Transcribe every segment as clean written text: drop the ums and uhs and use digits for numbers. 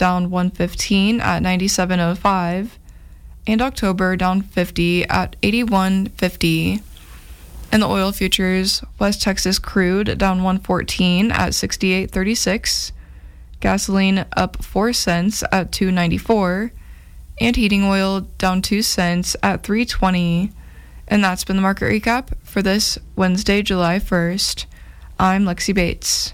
down 115 at 97.05, and October down 50 at 81.50. In the oil futures, West Texas crude down 114 at 68.36, gasoline up 4 cents at 2.94, and heating oil down 2 cents at 3.20. And that's been the market recap for this Wednesday, July 1st. I'm Lexi Bates.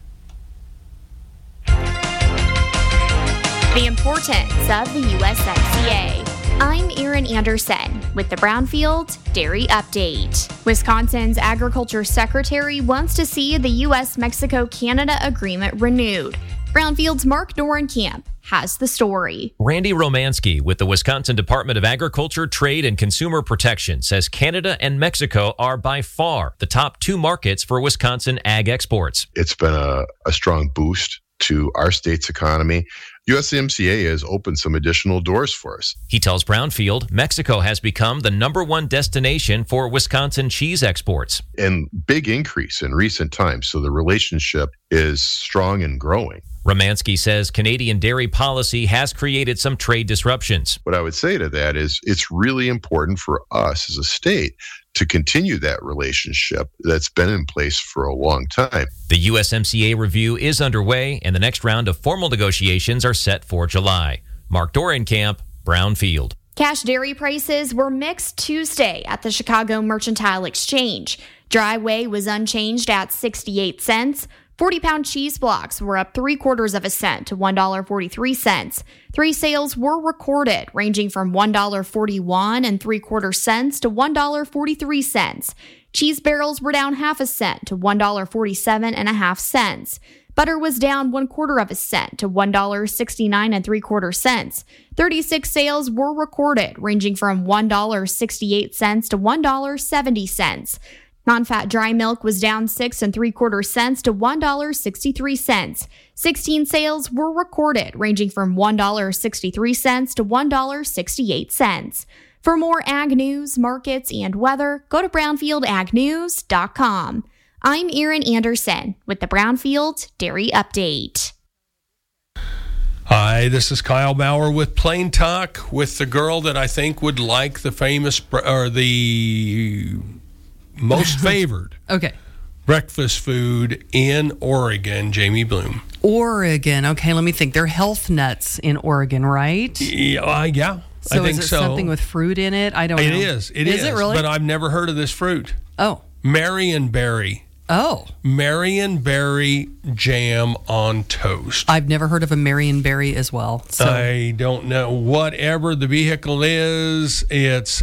The importance of the USMCA. I'm Erin Anderson with the Brownfield Dairy Update. Wisconsin's Agriculture Secretary wants to see the U.S.-Mexico-Canada agreement renewed. Brownfield's Mark Dorenkamp has the story. Randy Romansky with the Wisconsin Department of Agriculture, Trade, and Consumer Protection says Canada and Mexico are by far the top two markets for Wisconsin ag exports. It's been a strong boost to our state's economy. USMCA has opened some additional doors for us. He tells Brownfield Mexico has become the number one destination for Wisconsin cheese exports. And big increase in recent times, so the relationship is strong and growing. Romansky says Canadian dairy policy has created some trade disruptions. What I would say to that is it's really important for us as a state to continue that relationship that's been in place for a long time. The USMCA review is underway, and the next round of formal negotiations are set for July. Mark Dorenkamp, Brownfield. Cash dairy prices were mixed Tuesday at the Chicago Mercantile Exchange. Dry whey was unchanged at 68 cents. 40-pound cheese blocks were up 0.75 cents to $1.43. 3 sales were recorded, ranging from $1.41 3/4 to $1.43. Cheese barrels were down 0.5 cents to $1.47.5. Butter was down 1/4 cent to $1.69 3/4. 36 sales were recorded, ranging from $1.68 to $1.70. Non-fat dry milk was down 6 3/4 cents to $1.63. 16 sales were recorded, ranging from $1.63 to $1.68. For more ag news, markets, and weather, go to brownfieldagnews.com. I'm Erin Anderson with the Brownfield Dairy Update. Hi, this is Kyle Bauer with Plain Talk with the girl that I think would like the famous, or the most favored breakfast food in Oregon, Jamie Bloom. Oregon. Okay, let me think. They're health nuts in Oregon, right? Yeah. So I think is it so. Something with fruit in it? I don't know. It is. It is. Is it really? But I've never heard of this fruit. Oh. Marionberry. Oh. Marionberry jam on toast. I've never heard of a Marionberry as well. So. I don't know. Whatever the vehicle is, it's,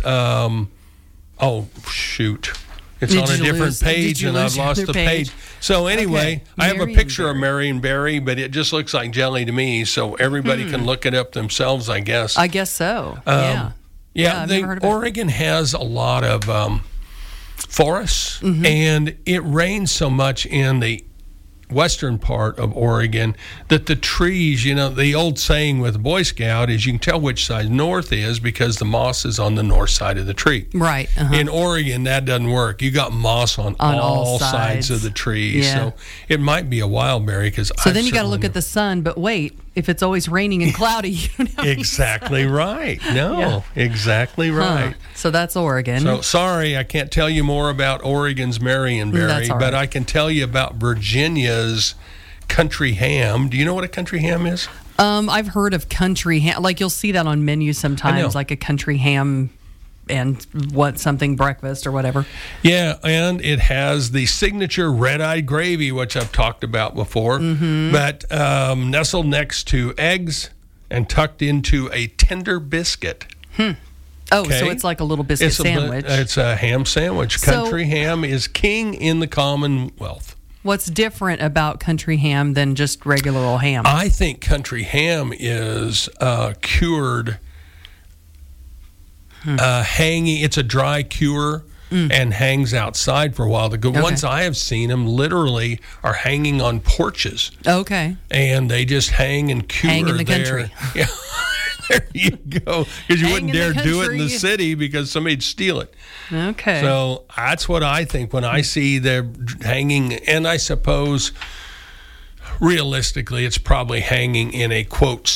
It's on a different page, and I've lost the page. So anyway, I have a picture of Marionberry, but it just looks like jelly to me, so everybody can look it up themselves, I guess. I guess so, I've never heard of Oregon has a lot of forests, and it rains so much in the western part of Oregon that the trees, the old saying with a Boy Scout is you can tell which side north is because the moss is on the north side of the tree. Right. In Oregon, that doesn't work. You got moss on all sides of the tree. Yeah. So it might be a wild berry. So then you got to look at the sun, but wait, if it's always raining and cloudy, you don't have exactly right. Exactly right. So that's Oregon. So sorry, I can't tell you more about Oregon's Marionberry, but I can tell you about Virginia's country ham. Do you know what a country ham is? I've heard of country ham. Like you'll see that on menus sometimes, like a country ham and something breakfast or whatever. Yeah, and it has the signature red-eyed gravy, which I've talked about before, but nestled next to eggs and tucked into a tender biscuit. Oh, so it's like a little biscuit sandwich. It's a ham sandwich. Country ham is king in the Commonwealth. What's different about country ham than just regular old ham? I think country ham is cured, hanging. It's a dry cure and hangs outside for a while. The ones I have seen them literally are hanging on porches. Okay. And they just hang and cure hang in the country. Yeah. There you go. Because you wouldn't dare do it in the city because somebody'd steal it. Okay. So that's what I think when I see they're hanging. And I suppose realistically it's probably hanging in a, quote,